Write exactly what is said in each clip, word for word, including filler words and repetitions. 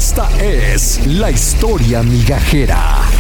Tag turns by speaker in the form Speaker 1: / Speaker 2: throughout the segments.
Speaker 1: Esta es la historia migajera.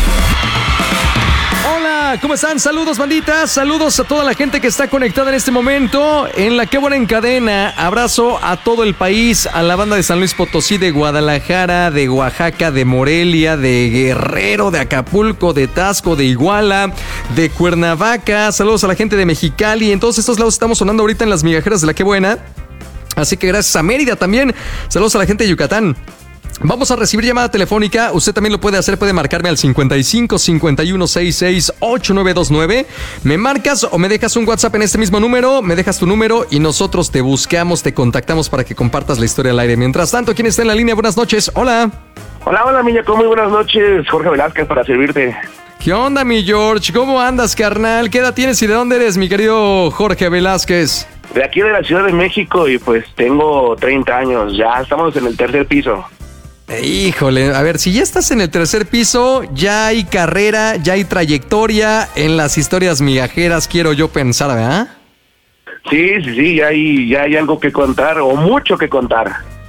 Speaker 1: Hola, ¿cómo están? Saludos, banditas. Saludos a toda la gente que está conectada en este momento en la Qué Buena en Cadena. Abrazo a todo el país, a la banda de San Luis Potosí, de Guadalajara, de Oaxaca, de Morelia, de Guerrero, de Acapulco, de Taxco, de Iguala, de Cuernavaca. Saludos a la gente de Mexicali. En todos estos lados estamos sonando ahorita en las migajeras de la Qué Buena. Así que gracias a Mérida también. Saludos a la gente de Yucatán. Vamos a recibir llamada telefónica. Usted también lo puede hacer. Puede marcarme al cincuenta y cinco, cincuenta y uno, sesenta y seis, ochenta y nueve veintinueve. Me marcas o me dejas un WhatsApp en este mismo número. Me dejas tu número y nosotros te buscamos, te contactamos para que compartas la historia al aire. Mientras tanto, ¿quién está en la línea? Buenas noches. Hola.
Speaker 2: Hola, hola, Miñaco. Muy buenas noches. Jorge Velázquez para servirte.
Speaker 1: ¿Qué onda, mi George? ¿Cómo andas, carnal? ¿Qué edad tienes y de dónde eres, mi querido Jorge Velázquez?
Speaker 2: De aquí de la Ciudad de México y pues tengo treinta años. Ya estamos en el tercer piso.
Speaker 1: Híjole, a ver, si ya estás en el tercer piso, ya hay carrera, ya hay trayectoria en las historias migajeras, quiero yo pensar, ¿verdad?
Speaker 2: Sí, sí, sí, ya hay, ya hay algo que contar o mucho que contar.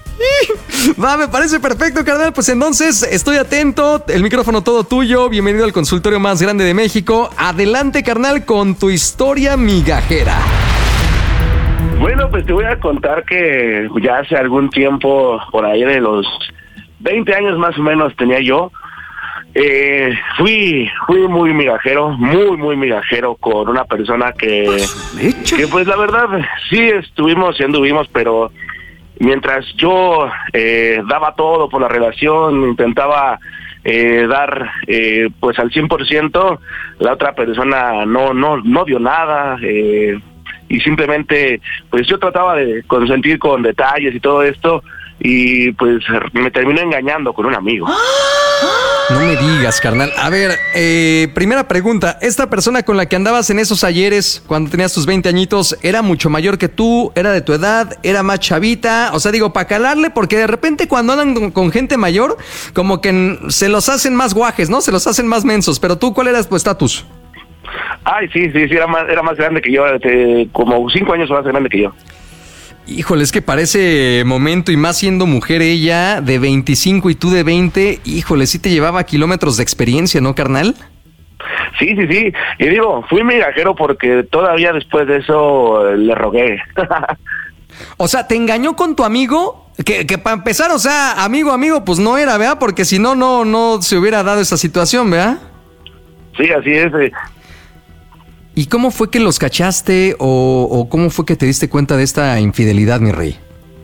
Speaker 1: Va, me parece perfecto, carnal. Pues entonces estoy atento, el micrófono todo tuyo. Bienvenido al consultorio más grande de México. Adelante, carnal, con tu historia migajera.
Speaker 2: Bueno, pues te voy a contar que ya hace algún tiempo, por ahí de los veinte años más o menos tenía yo, eh, fui fui muy migajero, muy, muy migajero con una persona que, que pues la verdad, sí estuvimos y anduvimos, pero mientras yo eh, daba todo por la relación, intentaba eh, dar eh, pues al cien por ciento, la otra persona no, no, no dio nada, eh, y simplemente pues yo trataba de consentir con detalles y todo esto y pues me terminó engañando con un amigo.
Speaker 1: No me digas, carnal. A ver, eh, primera pregunta, ¿esta persona con la que andabas en esos ayeres cuando tenías tus veinte añitos era mucho mayor que tú? ¿Era de tu edad? ¿Era más chavita? O sea, digo, para calarle, porque de repente cuando andan con, con gente mayor como que se los hacen más guajes, ¿no? Se los hacen más mensos. Pero tú, ¿cuál era tu estatus?
Speaker 2: Ay, sí, sí, sí, era más, era más grande que yo, este, como cinco años más grande que yo.
Speaker 1: Híjole, es que para ese momento, y más siendo mujer ella, de veinticinco y tú de veinte, híjole, sí te llevaba kilómetros de experiencia, ¿no, carnal?
Speaker 2: Sí, sí, sí, y digo, fui migajero porque todavía después de eso le rogué.
Speaker 1: O sea, ¿te engañó con tu amigo? Que, que para empezar, o sea, amigo, amigo, pues no era, ¿verdad? Porque si no, no, no se hubiera dado esa situación, ¿verdad?
Speaker 2: Sí, así es. Eh.
Speaker 1: ¿Y cómo fue que los cachaste o, o cómo fue que te diste cuenta de esta infidelidad, mi rey?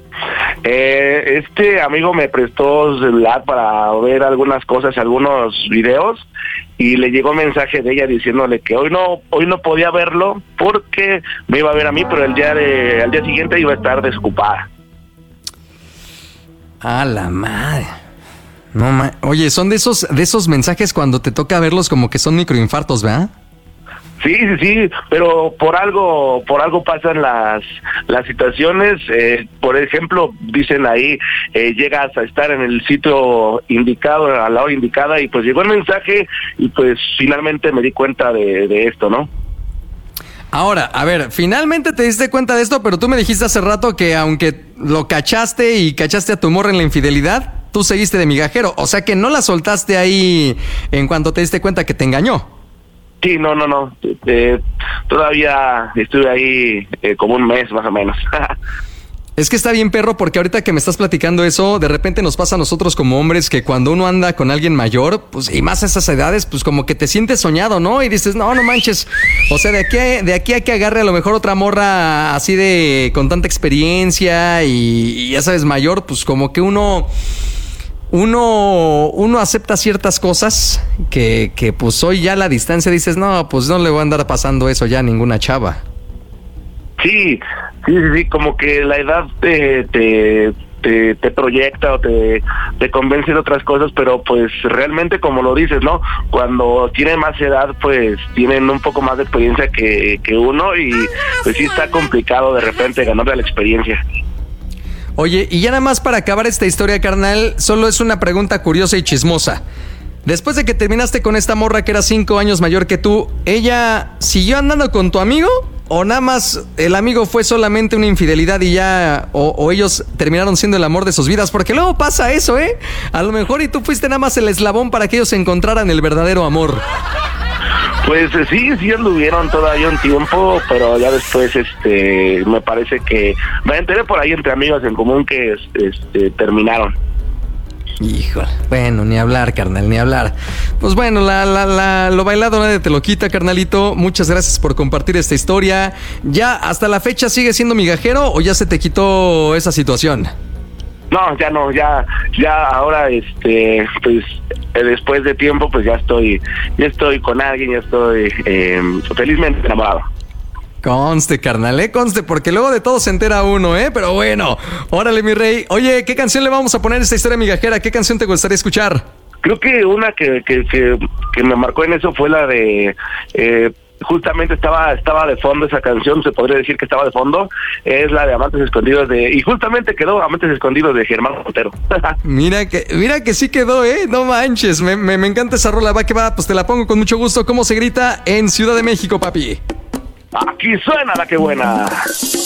Speaker 2: Eh, este amigo me prestó celular para ver algunas cosas, algunos videos, y le llegó un mensaje de ella diciéndole que hoy no hoy no podía verlo porque me iba a ver a mí, pero el día de, al día siguiente iba a estar desocupada.
Speaker 1: ¡A la madre! No, ma- Oye, son de esos, de esos mensajes cuando te toca verlos como que son microinfartos, ¿verdad?
Speaker 2: Sí, sí, sí, pero por algo, por algo pasan las las situaciones. Eh, por ejemplo, dicen ahí, eh, llegas a estar en el sitio indicado, a la hora indicada, y pues llegó el mensaje y pues finalmente me di cuenta de, de esto, ¿no?
Speaker 1: Ahora, a ver, finalmente te diste cuenta de esto, pero tú me dijiste hace rato que aunque lo cachaste y cachaste a tu morra en la infidelidad, tú seguiste de migajero. O sea que no la soltaste ahí en cuanto te diste cuenta que te engañó.
Speaker 2: Sí, no, no, no. Eh, todavía estuve ahí eh, como un mes más o menos.
Speaker 1: Es que está bien, perro, porque ahorita que me estás platicando eso, de repente nos pasa a nosotros como hombres que cuando uno anda con alguien mayor, pues y más a esas edades, pues como que te sientes soñado, ¿no? Y dices, no, no manches. O sea, de aquí, de aquí a que agarre a lo mejor otra morra así de con tanta experiencia y, y ya sabes, mayor, pues como que uno... Uno, uno acepta ciertas cosas que, que pues hoy ya a la distancia dices, no, pues no le voy a andar pasando eso ya a ninguna chava.
Speaker 2: Sí, sí, sí, sí, como que la edad te, te, te, te proyecta o te, te convence de otras cosas, pero pues realmente como lo dices, ¿no? Cuando tienen más edad, pues tienen un poco más de experiencia que, que uno y pues sí está complicado de repente ganarle la experiencia.
Speaker 1: Oye, y ya nada más para acabar esta historia, carnal, solo es una pregunta curiosa y chismosa. Después de que terminaste con esta morra que era cinco años mayor que tú, ¿ella siguió andando con tu amigo o nada más el amigo fue solamente una infidelidad y ya, o, o ellos terminaron siendo el amor de sus vidas? Porque luego pasa eso, ¿eh? A lo mejor y tú fuiste nada más el eslabón para que ellos encontraran el verdadero amor.
Speaker 2: Pues eh, sí, sí anduvieron todavía un tiempo, pero ya después este me parece que me enteré por ahí entre amigos en común que este terminaron.
Speaker 1: Híjole, bueno, ni hablar, carnal, ni hablar. Pues bueno, la, la, la, lo bailado nadie te lo quita, carnalito. Muchas gracias por compartir esta historia. ¿Ya hasta la fecha sigue siendo migajero o ya se te quitó esa situación?
Speaker 2: No, ya no, ya, ya ahora, este, pues, eh, después de tiempo, pues ya estoy, ya estoy con alguien, ya estoy eh, felizmente enamorado.
Speaker 1: Conste, carnal, eh, conste, porque luego de todo se entera uno, ¿eh? Pero bueno, órale, mi rey. Oye, ¿qué canción le vamos a poner a esta historia migajera? ¿Qué canción te gustaría escuchar?
Speaker 2: Creo que una que, que, que, que me marcó en eso fue la de... Eh, justamente estaba estaba de fondo esa canción, se podría decir que estaba de fondo, es la de Amantes Escondidos de... Y justamente quedó Amantes Escondidos de Germán Montero.
Speaker 1: Mira que mira que sí quedó, ¿eh? No manches, me, me, me encanta esa rola, va que va, pues te la pongo con mucho gusto. ¿Cómo se grita en Ciudad de México, papi?
Speaker 2: Aquí suena la que buena.